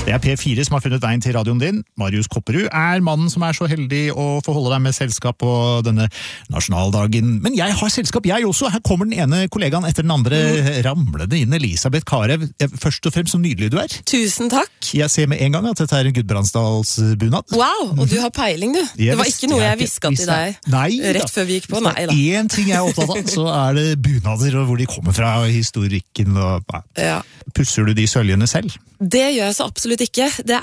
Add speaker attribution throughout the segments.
Speaker 1: Det P4 som har funnet veien til radioen din. Marius Kopperud mannen som så heldig å få holde deg med selskap på denne nasjonaldagen. Men jeg har selskap, jeg også. Her kommer den ene kollegaen etter den andre. Ramlede inn Elisabeth Karev. Først og fremst så nydelig du
Speaker 2: Tusen takk.
Speaker 1: Jeg ser med en gang at dette en Gudbrandsdalsbunad.
Speaker 2: Wow, og du har peiling du. Det var ikke noe jeg visste til deg rett før vi gikk på. Nei da.
Speaker 1: En ting jeg opptatt av, så det bunader og hvor de kommer fra, og historikken og
Speaker 2: ja.
Speaker 1: Pusser du de søljene selv?
Speaker 2: Det gjør jeg så absolutt ikke.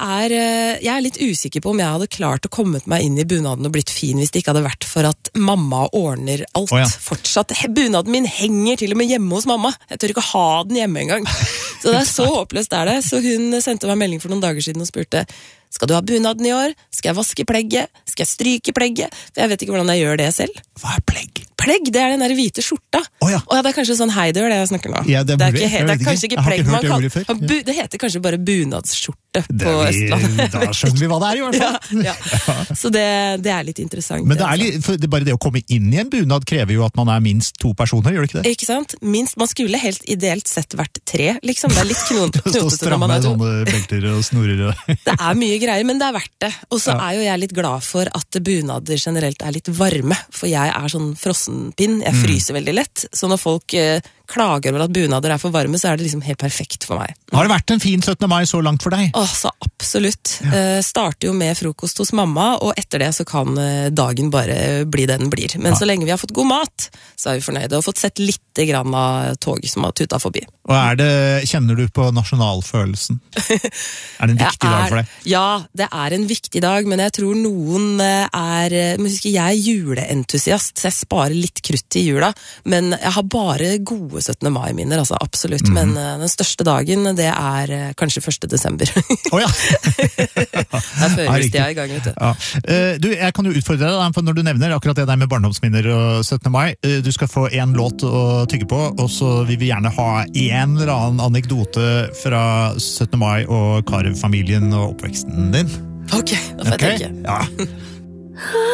Speaker 2: Jeg litt usikker på om jeg hadde klart å komme meg inn i bunaden og blitt fin hvis det ikke hadde vært for at mamma ordner alt. Fortsatt. Bunaden min henger til og med hjemme hos mamma. Jeg tør ikke ha den hjemme engang. Så det så håpløst det. Så hun sendte meg melding for noen dager siden og spurte, skal du ha bunaden i år? Skal jeg vaske plegget? Skal jeg stryke plegget? For jeg vet ikke hvordan jeg gjør det selv.
Speaker 1: Hva plegg?
Speaker 2: Plegg, det den der hvite skjorta.
Speaker 1: Ja.
Speaker 2: Det kanskje sånn Heider det jeg snakker nå.
Speaker 1: Ja, det
Speaker 2: kanskje ikke plegg man kaller. Det heter kanskje bare bunadsskjorte på Østlandet.
Speaker 1: Da skjønner vi hva det i hvert fall.
Speaker 2: Ja. Så det litt interessant.
Speaker 1: Men bare det å komme inn i en bunad krever jo at man minst 2 personer, gjør det ikke det?
Speaker 2: Ikke sant? Minst, man skulle helt ideelt sett vært 3, liksom. Det litt knotete når man
Speaker 1: sånne belter og snorer.
Speaker 2: Det mye greier, men det verdt det. Og så jo jeg litt glad for at bunader generelt litt varme, for jeg sånn frossenpinn, jeg fryser veldig lett, så når folk klager over at bunader for varme, så det liksom helt perfekt for meg.
Speaker 1: Har det vært en fin 17. mai så langt for deg?
Speaker 2: Så absolutt. Starter jo med frokost hos mamma, og etter det så kan dagen bare bli det den blir. Men så lenge vi har fått god mat, så vi fornøyde, og fått sett litt grann av tog som har tutet forbi.
Speaker 1: Og kjenner du på nasjonalfølelsen? Det en viktig dag for deg?
Speaker 2: Ja, det en viktig dag, men jeg tror noen men husker jeg juleentusiast, så jeg sparer litt krutt i jula, men jeg har bare gode 17. mai-minner, altså absolutt, men den største dagen, det kanskje 1. desember.
Speaker 1: Ja.
Speaker 2: Der føres det i gang, vet du.
Speaker 1: Ja. Du, jeg kan jo utfordre deg, for når du nevner akkurat det der med barndomsminner og 17. mai, du skal få en låt å tygge på, og så vil vi gjerne ha en eller annen anekdote fra 17. mai og Karev-familien og oppveksten din.
Speaker 2: Ok, da får jeg tenke.
Speaker 1: Ja.